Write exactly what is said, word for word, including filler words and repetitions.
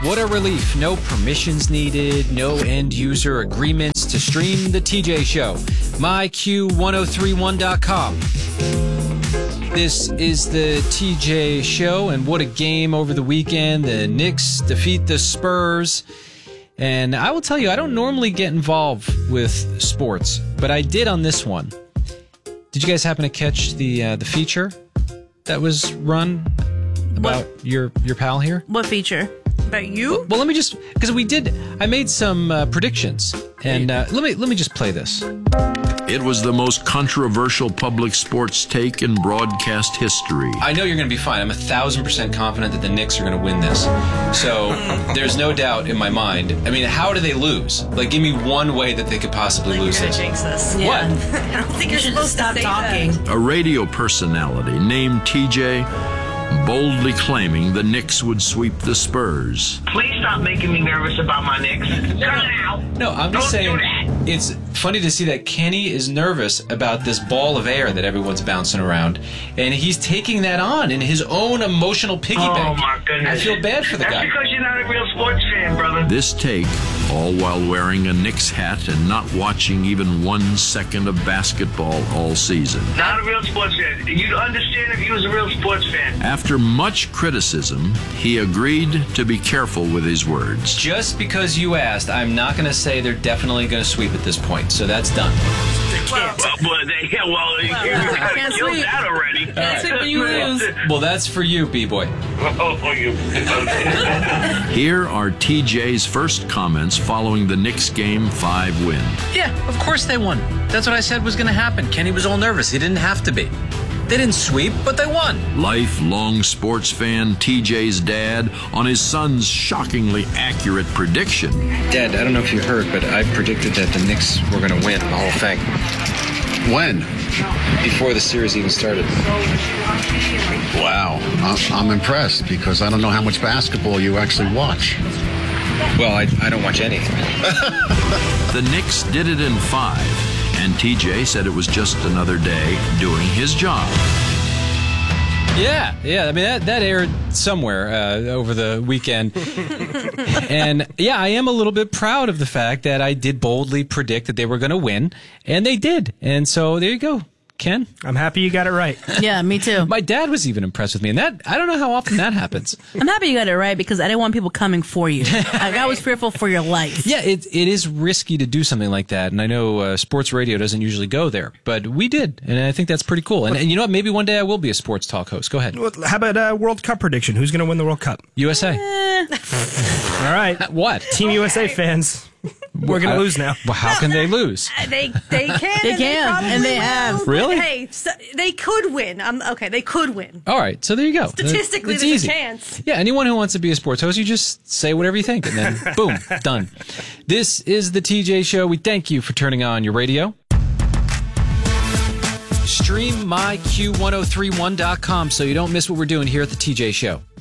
What a relief. No permissions needed, no end-user agreements to stream the T J Show. my q ten thirty-one dot com. This is the T J Show, and what a game over the weekend. The Knicks defeat the Spurs. And I will tell you, I don't normally get involved with sports, but I did on this one. Did you guys happen to catch the uh, the feature that was run about what? your your pal here? What feature? About you? Well, well let me just, because we did, I made some uh, predictions, and uh, let me let me just play this. It was the most controversial public sports take in broadcast history. I know you're going to be fine. I'm a thousand percent confident that the Knicks are going to win this. So there's no doubt in my mind. I mean, how do they lose? Like, give me one way that they could possibly like lose you're this. Jinx this. Yeah. What? I don't think you you're supposed to stop talking. That. A radio personality named T J boldly claiming the Knicks would sweep the Spurs. Please stop making me nervous about my Knicks. Now. No, I'm just Don't saying it's funny to see that Kenny is nervous about this ball of air that everyone's bouncing around, and he's taking that on in his own emotional piggy bank. Oh my goodness. I feel bad for the That's guy. That's because you're not a real sports fan, brother. This take, all while wearing a Knicks hat and not watching even one second of basketball all season. Not a real sports fan. You'd understand if he was a real sports fan. After much criticism, he agreed to be careful with his words. Just because you asked, I'm not going to say they're definitely going to sweep at this point, so that's done. Well, well, they, yeah, well, you kind of killed that already. Can't sweep when you lose. Well, that's for you, B-Boy. Oh, you. Here are T J's first comments following the Knicks Game five win. Yeah, of course they won. That's what I said was going to happen. Kenny was all nervous. He didn't have to be. They didn't sweep, but they won. Lifelong sports fan T J's dad on his son's shockingly accurate prediction. Dad, I don't know if you heard, but I predicted that the Knicks were going to win the whole thing. When? Before the series even started. Wow. I'm impressed because I don't know how much basketball you actually watch. Well, I, I don't watch anything. The Knicks did it in five. And T J said it was just another day doing his job. Yeah, yeah. I mean, that, that aired somewhere uh, over the weekend. And, yeah, I am a little bit proud of the fact that I did boldly predict that they were going to win. And they did. And so there you go. Ken? I'm happy you got it right. Yeah, me too. My dad was even impressed with me, and that I don't know how often that happens. I'm happy you got it right because I didn't want people coming for you. Like, I was fearful for your life. Yeah, it it is risky to do something like that, and I know uh, sports radio doesn't usually go there, but we did, and I think that's pretty cool. And, and you know what? Maybe one day I will be a sports talk host. Go ahead. Well, how about a World Cup prediction? Who's going to win the World Cup? U S A. Eh. All right. What? Team U S A fans. We're going to lose now. Well, how can they lose? They they can. They and can, probably and they will, have. but Really? Hey, so they could win. Um, okay, they could win. All right, so there you go. Statistically, it's there's easy. a chance. Yeah, anyone who wants to be a sports host, you just say whatever you think, and then boom, done. This is the T J Show. We thank you for turning on your radio. Stream my q ten thirty-one dot com so you don't miss what we're doing here at the T J Show.